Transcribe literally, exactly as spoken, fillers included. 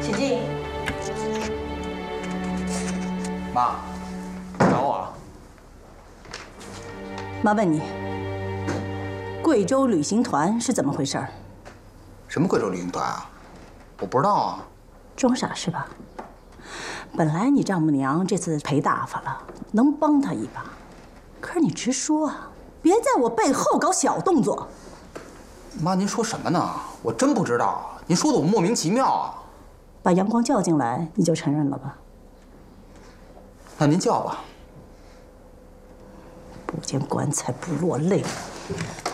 请进。 妈，找我啊？ 妈问你，贵州旅行团是怎么回事？ 什么贵州旅行团啊？我不知道啊。 装傻是吧？本来你丈母娘这次赔大发了，能帮她一把，可是你直说啊，别在我背后搞小动作。 妈，您说什么呢？我真不知道，您说的我莫名其妙啊。 把阳光叫进来，你就承认了吧？ 那您叫吧。 不见棺材不落泪。